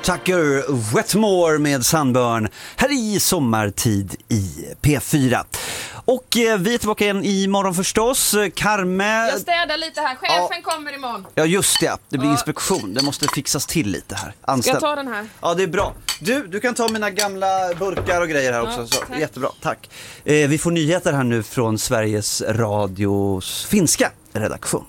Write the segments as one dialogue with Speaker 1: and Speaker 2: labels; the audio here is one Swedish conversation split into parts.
Speaker 1: Tucker Wetmore med Sunburn här i sommartid i P4. Och vi är tillbaka igen imorgon förstås. Carme...
Speaker 2: Jag städar lite här, chefen kommer imorgon.
Speaker 1: Ja just det blir inspektion. Det måste fixas till lite här.
Speaker 2: Ska jag ta den här?
Speaker 1: Ja det är bra. Du kan ta mina gamla burkar och grejer här också. Så, jättebra, tack. Vi får nyheter här nu från Sveriges Radios finska redaktion.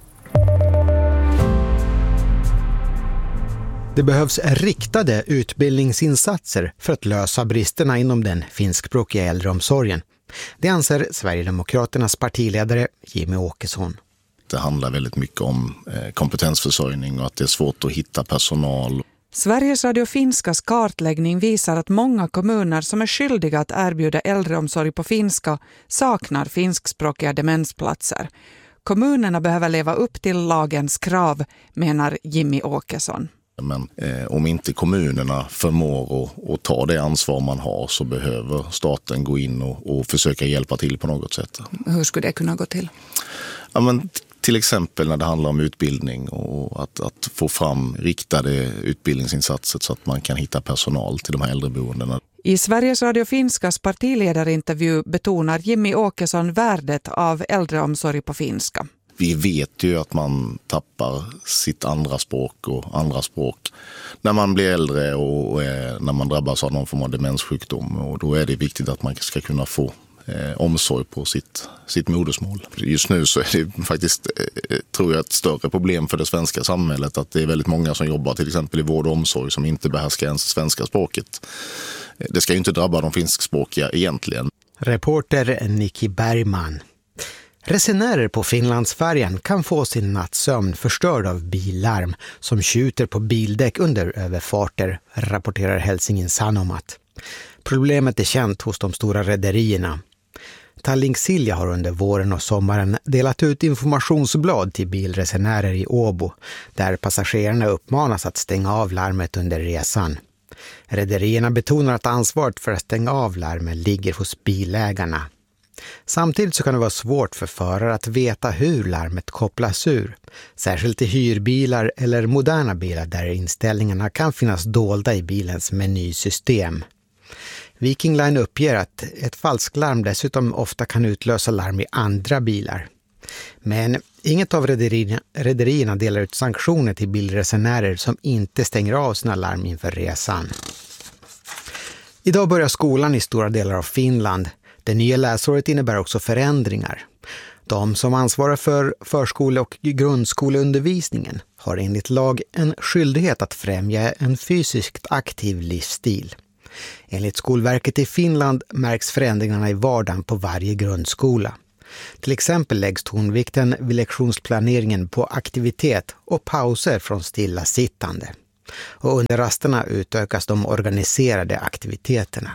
Speaker 3: Det behövs riktade utbildningsinsatser för att lösa bristerna inom den finskspråkiga äldreomsorgen. Det anser Sverigedemokraternas partiledare Jimmie Åkesson.
Speaker 4: Det handlar väldigt mycket om kompetensförsörjning och att det är svårt att hitta personal.
Speaker 5: Sveriges Radio Finskas kartläggning visar att många kommuner som är skyldiga att erbjuda äldreomsorg på finska saknar finskspråkiga demensplatser. Kommunerna behöver leva upp till lagens krav, menar Jimmie Åkesson.
Speaker 4: Men om inte kommunerna förmår att ta det ansvar man har så behöver staten gå in och försöka hjälpa till på något sätt.
Speaker 5: Hur skulle det kunna gå till?
Speaker 4: Ja, men till exempel när det handlar om utbildning och att få fram riktade utbildningsinsatser så att man kan hitta personal till de här äldreboendena. I
Speaker 5: Sveriges Radio Finskas partiledarintervju betonar Jimmie Åkesson värdet av äldreomsorg på finska.
Speaker 4: Vi vet ju att man tappar sitt andra språk och andra språk när man blir äldre och när man drabbas av någon form av demenssjukdom. Och då är det viktigt att man ska kunna få omsorg på sitt modersmål. Just nu så är det faktiskt, tror jag, ett större problem för det svenska samhället att det är väldigt många som jobbar till exempel i vård och omsorg som inte behärskar ens svenska språket. Det ska ju inte drabba de finskspråkiga egentligen.
Speaker 3: Reporter Nicky Bergman. Resenärer på Finlandsfärjan kan få sin nattsömn förstörd av billarm som tjuter på bildäck under överfarter, rapporterar Helsingin Sanomat. Problemet är känt hos de stora rederierna. Tallink Silja har under våren och sommaren delat ut informationsblad till bilresenärer i Åbo, där passagerarna uppmanas att stänga av larmet under resan. Rederierna betonar att ansvaret för att stänga av larmen ligger hos bilägarna. Samtidigt så kan det vara svårt för förare att veta hur larmet kopplas ur, särskilt i hyrbilar eller moderna bilar där inställningarna kan finnas dolda i bilens menysystem. Viking Line uppger att ett falsklarm dessutom ofta kan utlösa larm i andra bilar. Men inget av rederierna delar ut sanktioner till bilresenärer som inte stänger av sina larm inför resan. Idag börjar skolan i stora delar av Finland. Det nya läsåret innebär också förändringar. De som ansvarar för förskole- och grundskoleundervisningen har enligt lag en skyldighet att främja en fysiskt aktiv livsstil. Enligt Skolverket i Finland märks förändringarna i vardagen på varje grundskola. Till exempel läggs tonvikten vid lektionsplaneringen på aktivitet och pauser från stillasittande. Och under rasterna utökas de organiserade aktiviteterna.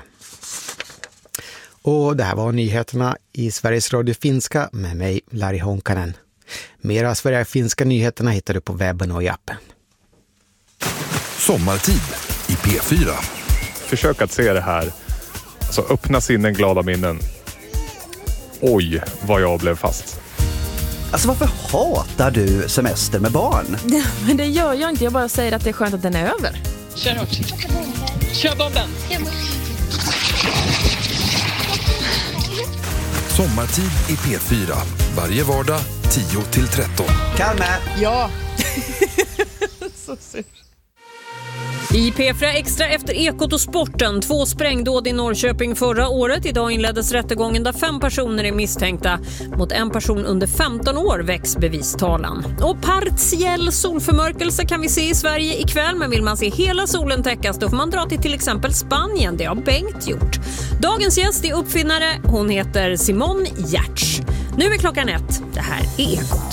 Speaker 3: Och det här var nyheterna i Sveriges Radio Finska med mig, Lari Honkanen. Mera Sveriges Finska nyheterna hittar du på webben och i appen.
Speaker 6: Sommartid i P4.
Speaker 7: Försök att se det här. Alltså öppna sinnen, glada minnen. Oj, vad jag blev fast.
Speaker 1: Alltså varför hatar du semester med barn?
Speaker 2: Ja, men det gör jag inte, jag bara säger att det är skönt att den är över. Kör hårt. Kör bomben.
Speaker 6: Sommartid i P4. Varje vardag 10-13.
Speaker 1: Carme!
Speaker 2: Ja. Så sur.
Speaker 8: I P4 Extra efter Ekot och sporten. 2 sprängdåd i Norrköping förra året. Idag inleddes rättegången där 5 personer är misstänkta. Mot en person under 15 år väcks bevistalan. Och partiell solförmörkelse kan vi se i Sverige ikväll. Men vill man se hela solen täckas då får man dra till exempel Spanien. Det har Bengt gjort. Dagens gäst är uppfinnare. Hon heter Simone Giertz. Nu är klockan 1. Det här är Ekot.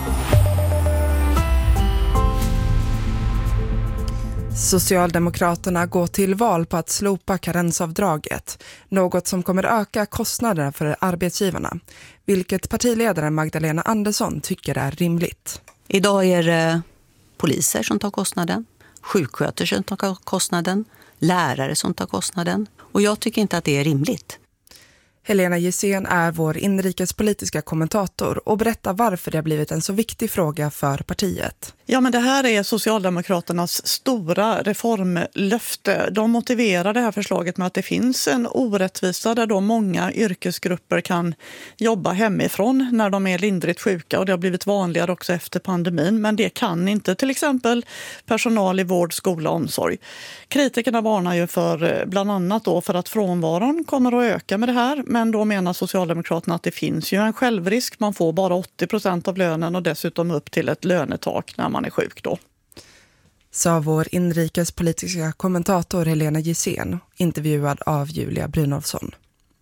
Speaker 5: Socialdemokraterna går till val på att slopa karensavdraget, något som kommer öka kostnaderna för arbetsgivarna, vilket partiledaren Magdalena Andersson tycker är rimligt.
Speaker 9: Idag är det poliser som tar kostnaden, sjuksköterskor som tar kostnaden, lärare som tar kostnaden, och jag tycker inte att det är rimligt.
Speaker 5: Helena Gissén är vår inrikespolitiska kommentator och berättar varför det har blivit en så viktig fråga för partiet.
Speaker 10: Ja, men det här är Socialdemokraternas stora reformlöfte. De motiverar det här förslaget med att det finns en orättvisa där då många yrkesgrupper kan jobba hemifrån när de är lindrigt sjuka, och det har blivit vanligare också efter pandemin. Men det kan inte till exempel personal i vård, skola och omsorg. Kritikerna varnar ju för bland annat då för att frånvaron kommer att öka med det här, men då menar Socialdemokraterna att det finns ju en självrisk. Man får bara 80% av lönen och dessutom upp till ett lönetak när man är sjuk då.
Speaker 5: Sa vår inrikespolitiska kommentator Helena Gissén, intervjuad av Julia Brynolfsson.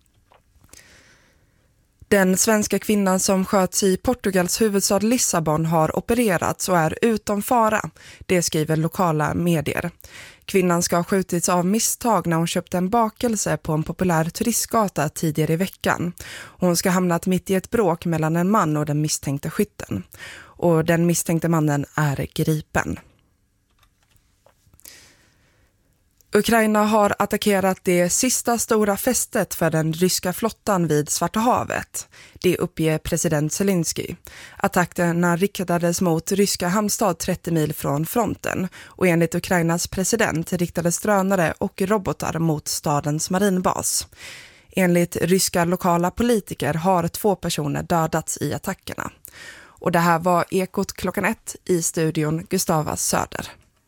Speaker 5: Den svenska kvinnan som sköts i Portugals huvudstad Lissabon har opererats och är utom fara. Det skriver lokala medier. Kvinnan ska ha skjutits av misstag när hon köpte en bakelse på en populär turistgata tidigare i veckan. Hon ska ha hamnat mitt i ett bråk mellan en man och den misstänkte skytten. Och den misstänkte mannen är gripen. Ukraina har attackerat det sista stora fästet för den ryska flottan vid Svarta havet. Det uppger president Zelensky. Attackerna riktades mot ryska hamnstad 30 mil från fronten, och enligt Ukrainas president riktades drönare och robotar mot stadens marinbas. Enligt ryska lokala politiker har 2 personer dödats i attackerna. Och det här var Ekot klockan 1, i studion Gustava Söder.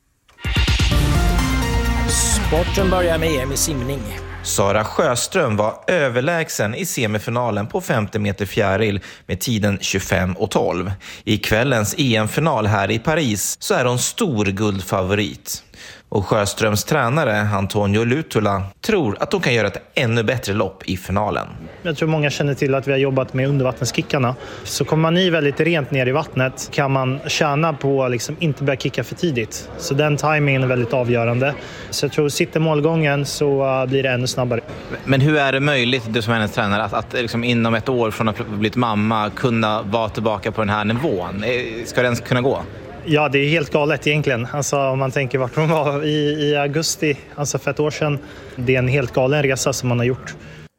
Speaker 11: Sporten börjar med EM i simning.
Speaker 12: Sara Sjöström var överlägsen i semifinalen på 50 meter fjäril med tiden 25:12. I kvällens EM-final här i Paris så är hon stor guldfavorit. Och Sjöströms tränare Antonio Lutula tror att de kan göra ett ännu bättre lopp i finalen.
Speaker 13: Jag tror många känner till att vi har jobbat med undervattenskickarna. Så kommer man i väldigt rent ner i vattnet kan man tjäna på att inte börja kicka för tidigt. Så den timingen är väldigt avgörande. Så jag tror att sitter målgången så blir det ännu snabbare.
Speaker 12: Men hur är det möjligt, du som är hennes tränare, att inom ett år från att ha blivit mamma kunna vara tillbaka på den här nivån? Ska den kunna gå?
Speaker 13: Ja, det är helt galet egentligen. Alltså, om man tänker vart hon var i augusti, alltså för ett år sedan. Det är en helt galen resa som man har gjort.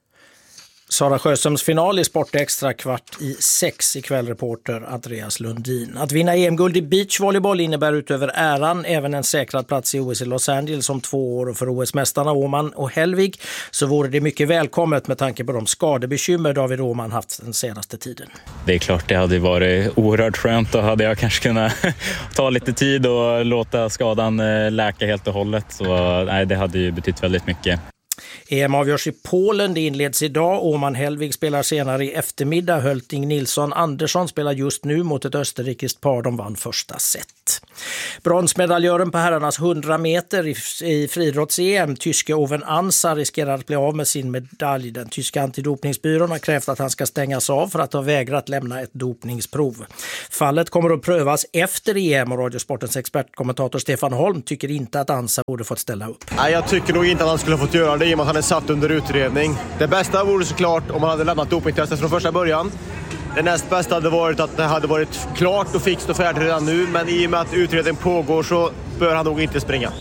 Speaker 11: Sara Sjöströms final i Sportextra 5:45 ikväll, reporter Andreas Lundin. Att vinna EM-guld i beachvolleyboll innebär utöver äran även en säkrad plats i OS i Los Angeles om 2 år, och för OS-mästarna Åman och Hellvig så vore det mycket välkommet med tanke på de skadebekymmer David Åman haft den senaste tiden.
Speaker 14: Det är klart, det hade varit oerhört skönt, och hade jag kanske kunnat ta lite tid och låta skadan läka helt och hållet, så nej, det hade ju betytt väldigt mycket.
Speaker 11: EM avgörs i Polen, det inleds idag. Åman Hellvig spelar senare i eftermiddag. Hölting Nilsson Andersson spelar just nu mot ett österrikiskt par. De vann första set. Bronsmedaljören på herrarnas 100 meter i friidrotts-EM, tyske Oven Ansa, riskerar att bli av med sin medalj. Den tyska antidopningsbyrån har krävt att han ska stängas av för att ha vägrat lämna ett dopningsprov. Fallet kommer att prövas efter EM, och Radiosportens expertkommentator Stefan Holm tycker inte att Ansa borde fått ställa upp.
Speaker 15: Nej, jag tycker nog inte att han skulle ha fått göra det i och med att han är satt under utredning. Det bästa vore såklart om han hade lämnat dopingtestet från första början. Det näst bästa hade varit att det hade varit klart och fixt och färdigt redan nu, men i och med att utredningen pågår så bör han nog inte springa.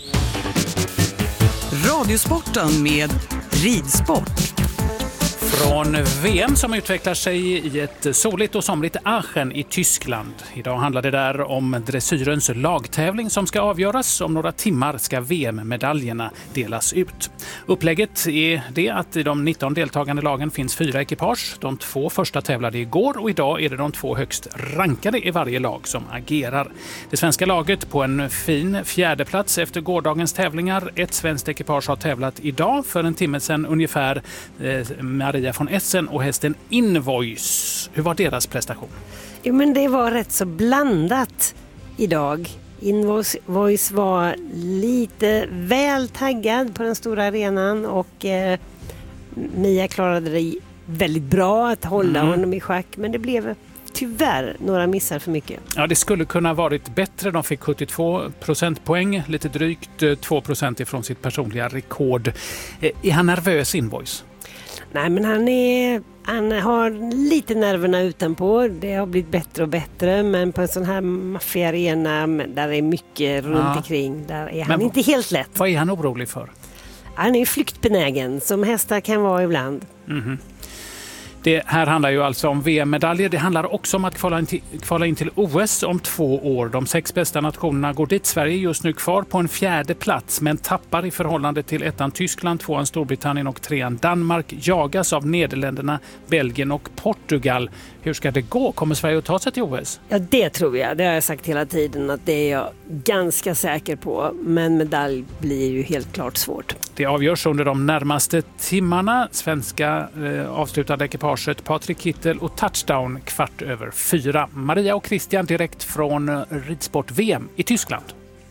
Speaker 16: Radiosporten med ridsport.
Speaker 17: Från VM som utvecklar sig i ett soligt och somligt Aachen i Tyskland. Idag handlar det där om dressyrens lagtävling som ska avgöras. Om några timmar ska VM-medaljerna delas ut. Upplägget är det att i de 19 deltagande lagen finns 4 ekipage. De 2 första tävlade igår, och idag är det de 2 högst rankade i varje lag som agerar. Det svenska laget på en fin 4:e plats efter gårdagens tävlingar. Ett svenskt ekipage har tävlat idag för en timme sedan ungefär. Maria von Essen och hästen Invoice. Hur var deras prestation?
Speaker 18: Jo, men det var rätt så blandat idag. Invoice var lite väl taggad på den stora arenan, och Mia klarade det väldigt bra att hålla honom i schack, men det blev tyvärr några missar för mycket.
Speaker 17: Ja, det skulle kunna varit bättre. De fick 72 procentpoäng, lite drygt 2% ifrån sitt personliga rekord. Är han nervös, Invoice?
Speaker 18: Nej, men han har lite nerverna utanpå. Det har blivit bättre och bättre, men på en sån här maffig arena där är mycket runt omkring, där är han inte helt lätt.
Speaker 17: Vad är han orolig för?
Speaker 18: Han är flyktbenägen, som hästar kan vara ibland.
Speaker 17: Det här handlar ju alltså om VM-medaljer. Det handlar också om att kvala in till OS om 2 år. De 6 bästa nationerna går dit. Sverige är just nu kvar på en 4:e plats men tappar i förhållande till 1:an Tyskland, 2:an Storbritannien och 3:an Danmark. Jagas av Nederländerna, Belgien och Portugal. Hur ska det gå? Kommer Sverige att ta sig till OS?
Speaker 18: Ja, det tror jag. Det har jag sagt hela tiden att det är jag ganska säker på. Men medalj blir ju helt klart svårt.
Speaker 17: Det avgörs under de närmaste timmarna. Svenska avslutade ekipaget Patrik Kittel och touchdown 4:15. Maria och Christian direkt från ridsport-VM i Tyskland.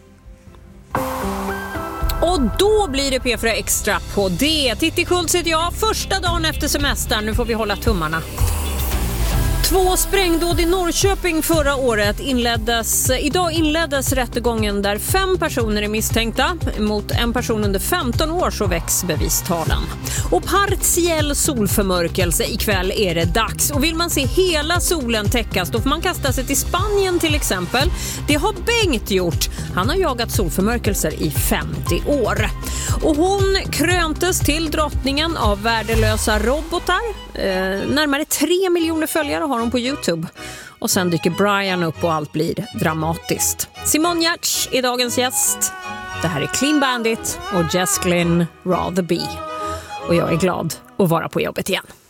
Speaker 8: Och då blir det P4 Extra på det. Titti Schultz heter jag. Första dagen efter semestern. Nu får vi hålla tummarna. 2 sprängdåd i Norrköping förra året idag inleddes rättegången där 5 personer är misstänkta. Mot en person under 15 år så väcks bevistalen. Och partiell solförmörkelse ikväll är det dags. Och vill man se hela solen täckas då får man kasta sig till Spanien till exempel. Det har Bengt gjort. Han har jagat solförmörkelser i 50 år. Och hon kröntes till drottningen av värdelösa robotar. Närmare 3 miljoner följare har hon på YouTube. Och sen dyker Brian upp och allt blir dramatiskt. Simon Giertz är dagens gäst. Det här är Clean Bandit och Jess Glynne Rather Be. Och jag är glad att vara på jobbet igen.